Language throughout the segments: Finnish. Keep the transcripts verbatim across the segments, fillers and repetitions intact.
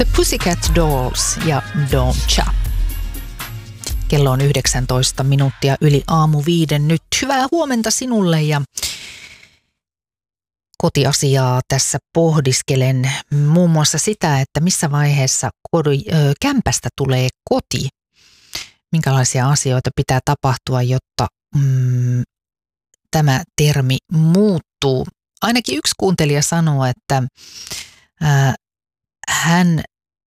The Pussycat Dolls ja Don't Cha. Kello on yhdeksäntoista minuuttia yli aamu viiden nyt. Hyvää huomenta sinulle ja kotiasiaa tässä pohdiskelen muun muassa sitä, että missä vaiheessa kodi, ö, kämpästä tulee koti. Minkälaisia asioita pitää tapahtua, jotta mm, tämä termi muuttuu. Ainakin yksi kuuntelija sanoo, että ää, hän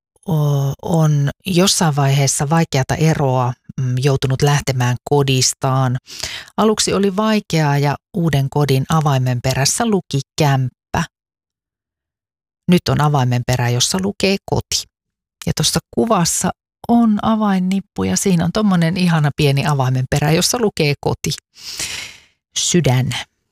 on jossain vaiheessa vaikeata eroa joutunut lähtemään kodistaan. Aluksi oli vaikeaa ja uuden kodin avaimen perässä luki kämppä. Nyt on avaimen perä, jossa lukee koti. Ja tuossa kuvassa on avainnippu ja siinä on tommonen ihana pieni avaimen perä, jossa lukee koti. Sydän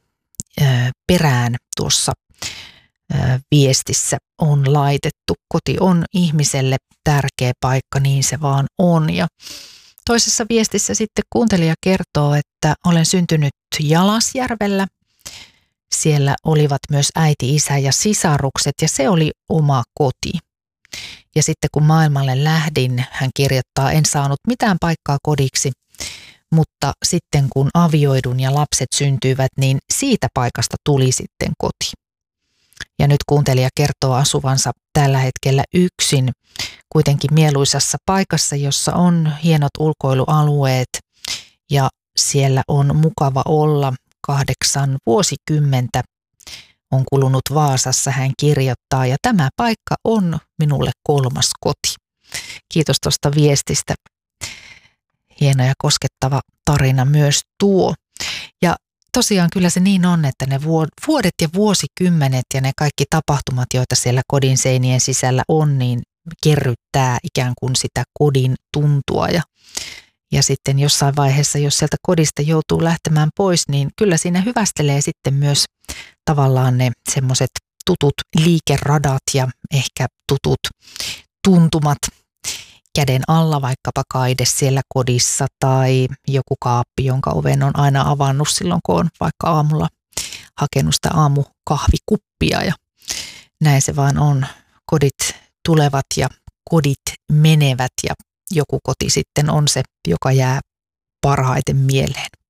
perään tuossa viestissä on laitettu. Koti on ihmiselle tärkeä paikka, niin se vaan on. Ja toisessa viestissä sitten kuuntelija kertoo, että olen syntynyt Jalasjärvellä. Siellä olivat myös äiti, isä ja sisarukset ja se oli oma koti. Ja sitten kun maailmalle lähdin, hän kirjoittaa, en saanut mitään paikkaa kodiksi, mutta sitten kun avioidun ja lapset syntyivät, niin siitä paikasta tuli sitten koti. Ja nyt kuuntelija kertoo asuvansa tällä hetkellä yksin, kuitenkin mieluisassa paikassa, jossa on hienot ulkoilualueet ja siellä on mukava olla. Kahdeksan vuosikymmentä on kulunut Vaasassa, hän kirjoittaa, ja tämä paikka on minulle kolmas koti. Kiitos tuosta viestistä. Hieno ja koskettava tarina myös tuo. Ja tosiaan kyllä se niin on, että ne vuodet ja vuosikymmenet ja ne kaikki tapahtumat, joita siellä kodin seinien sisällä on, niin kerryttää ikään kuin sitä kodin tuntua. Ja, ja sitten jossain vaiheessa, jos sieltä kodista joutuu lähtemään pois, niin kyllä siinä hyvästelee sitten myös tavallaan ne semmoiset tutut liikeradat ja ehkä tutut tuntumat käden alla, vaikkapa kaide siellä kodissa tai joku kaappi, jonka oven on aina avannut silloin, kun on vaikka aamulla hakenut sitä aamukahvikuppia ja näin se vaan on. Kodit tulevat ja kodit menevät ja joku koti sitten on se, joka jää parhaiten mieleen.